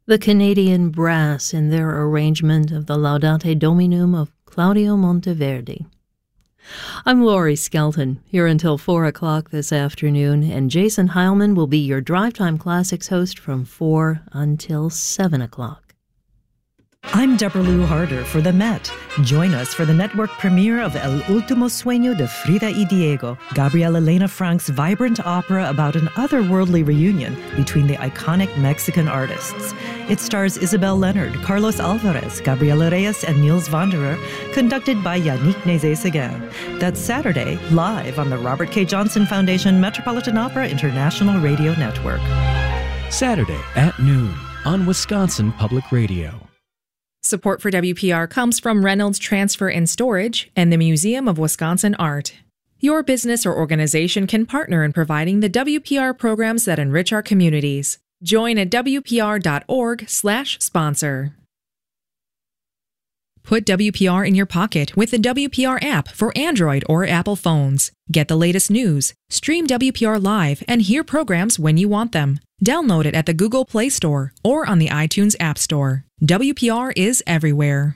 The Canadian Brass in their arrangement of the Laudate Dominum of Claudio Monteverdi. I'm Laurie Skelton, here until 4 o'clock this afternoon, and Jason Heilman will be your Drive Time Classics host from 4 until 7 o'clock. I'm Deborah Lou Harder for The Met. Join us for the network premiere of El Último Sueño de Frida y Diego, Gabriel Elena Frank's vibrant opera about an otherworldly reunion between the iconic Mexican artists. It stars Isabel Leonard, Carlos Alvarez, Gabriela Reyes, and Niels Wanderer, conducted by Yannick Nézet-Séguin. That's Saturday, live on the Robert K. Johnson Foundation Metropolitan Opera International Radio Network. Saturday at noon on Wisconsin Public Radio. Support for WPR comes from Reynolds Transfer and Storage and the Museum of Wisconsin Art. Your business or organization can partner in providing the WPR programs that enrich our communities. Join at wpr.org/sponsor. Put WPR in your pocket with the WPR app for Android or Apple phones. Get the latest news, stream WPR live, and hear programs when you want them. Download it at the Google Play Store or on the iTunes App Store. WPR is everywhere.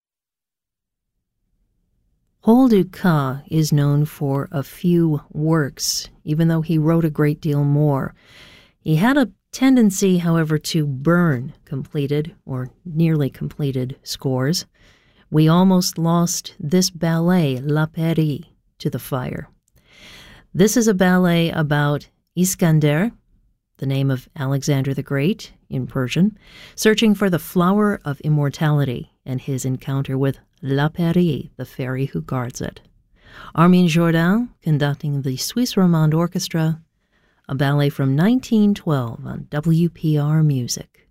Paul Dukas is known for a few works, even though he wrote a great deal more. He had a tendency, however, to burn completed or nearly completed scores. We almost lost this ballet, La Pairie, to the fire. This is a ballet about Iskander, the name of Alexander the Great in Persian, searching for the flower of immortality and his encounter with La Pairie, the fairy who guards it. Armin Jourdan conducting the Suisse Romande Orchestra, a ballet from 1912 on WPR Music.